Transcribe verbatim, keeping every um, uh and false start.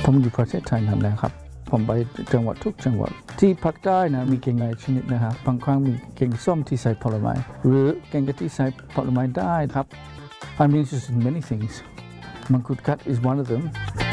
ผมอยู่ประเทศไทยนานแล้วครับผมไปจังหวัดทุกจังหวัดที่ภาคใต้นะมีเก่งหลายชนิดนะครับบางครั้งมีเก่งส้มที่ใส่ผลไม้หรือเก่งกะทิใส่ผลไม้ได้ครับ I'm interested in many things. Mangkut kat is one of them.